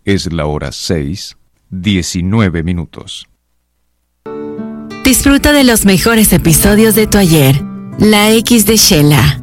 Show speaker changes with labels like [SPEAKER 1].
[SPEAKER 1] Es la hora 6:19.
[SPEAKER 2] Disfruta de los mejores episodios de Tu Ayer, La X de Sheila.